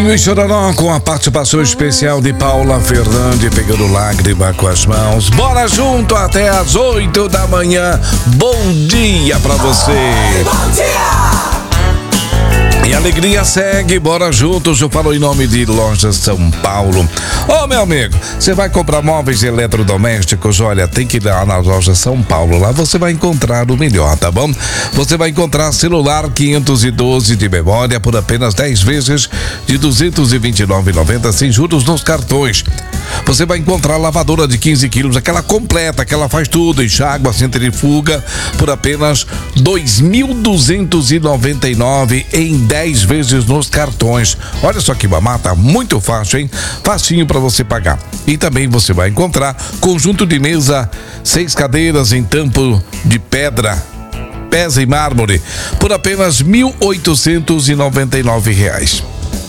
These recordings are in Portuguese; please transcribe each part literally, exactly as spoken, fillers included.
Juninho e Chororó com a participação especial de Paula Fernandes, pegando lágrima com as mãos. Bora junto até às oito da manhã. Bom dia pra você. Bom dia! E a alegria segue, bora juntos. Eu falo em nome de Lojas São Paulo. Ô, oh, meu amigo, você vai comprar móveis eletrodomésticos? Olha, tem que ir lá na Loja São Paulo. Lá você vai encontrar o melhor, tá bom? Você vai encontrar celular quinhentos e doze de memória por apenas dez vezes de duzentos e vinte e nove reais e noventa centavos sem juros nos cartões. Você vai encontrar lavadora de quinze quilos, aquela completa, que ela faz tudo, enxágua, centrifuga, por apenas dois mil duzentos e noventa e nove reais em dez vezes nos cartões. Olha só que mamata, muito fácil, hein? Facinho para você pagar. E também você vai encontrar conjunto de mesa, seis cadeiras em tampo de pedra, pés em mármore, por apenas mil oitocentos e noventa e nove reais.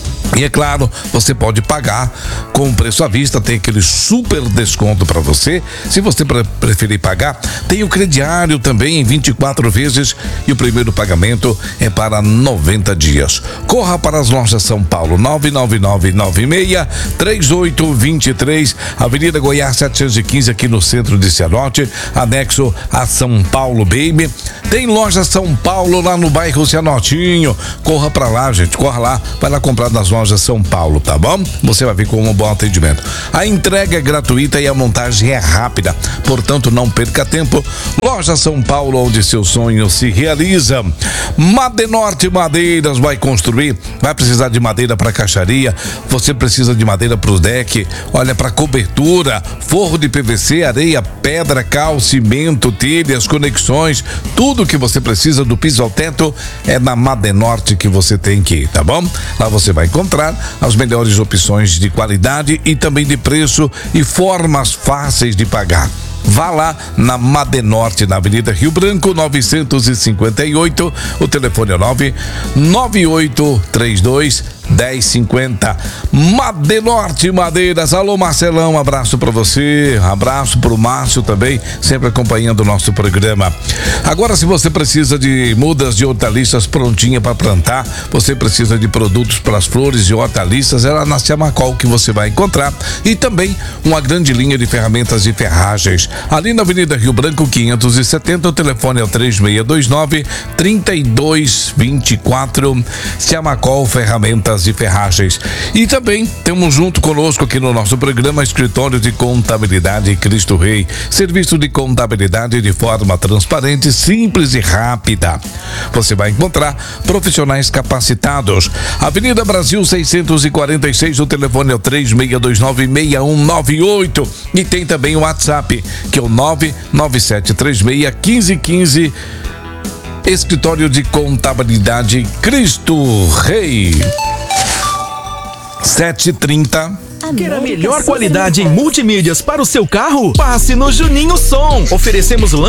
E é claro, você pode pagar com preço à vista, tem aquele super desconto para você. Se você pre- preferir pagar, tem o crediário também em vinte e quatro vezes e o primeiro pagamento é para noventa dias. Corra para as Lojas São Paulo, nove nove nove nove seis três oito dois três, Avenida Goiás setecentos e quinze, aqui no centro de Cianorte, anexo a São Paulo Baby. Tem Loja São Paulo lá no bairro Cianortinho. Corra para lá, gente, corra lá, vai lá comprar nas Lojas São Paulo, tá bom? Você vai vir com um bom atendimento. A entrega é gratuita e a montagem é rápida, portanto não perca tempo. Loja São Paulo, onde seu sonho se realiza. Madenorte Madeiras vai construir, vai precisar de madeira para caixaria, você precisa de madeira para o deck, olha, para cobertura, forro de P V C, areia, pedra, cal, cimento, telhas, conexões, tudo que você precisa do piso ao teto é na Madenorte que você tem que ir, tá bom? Lá você vai encontrar as melhores opções de qualidade e também de preço e formas fáceis de pagar. Vá lá na Madenorte, na Avenida Rio Branco, novecentos e cinquenta e oito. O telefone é nove nove oito três dois um zero cinco zero. Madenorte Madeiras. Alô, Marcelão, um abraço pra você, abraço pro Márcio também, sempre acompanhando o nosso programa. Agora, se você precisa de mudas de hortaliças prontinha para plantar, você precisa de produtos para as flores e hortaliças, é lá na Ciamacol que você vai encontrar. E também uma grande linha de ferramentas e ferragens. Ali na Avenida Rio Branco quinhentos e setenta, o telefone é o três seis dois nove, três dois dois quatro. Ciamacol Ferramentas e Ferragens. E também temos junto conosco aqui no nosso programa Escritório de Contabilidade Cristo Rei. Serviço de contabilidade de forma transparente, simples e rápida. Você vai encontrar profissionais capacitados. Avenida Brasil seiscentos e quarenta e seis, o telefone é o três seis dois nove, seis um nove oito. E tem também o WhatsApp, que é o nove nove sete três seis um cinco um cinco. Escritório de Contabilidade Cristo Rei. sete e trinta. Quer a melhor qualidade em multimídias para o seu carro? Passe no Juninho Som. Oferecemos